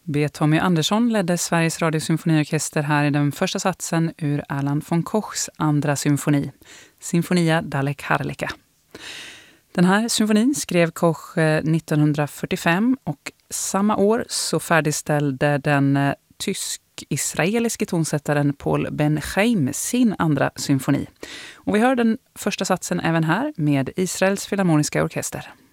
B. Tommy Andersson ledde Sveriges Radiosymfoniorkester här i den första satsen ur Erland von Kochs andra symfoni, Sinfonia dalle Carlica. Den här symfonin skrev Koch 1945 och samma år så färdigställde den tysk-israeliske tonsättaren Paul Ben-Chaim sin andra symfoni. Och vi hör den första satsen även här med Israels Filharmoniska orkester.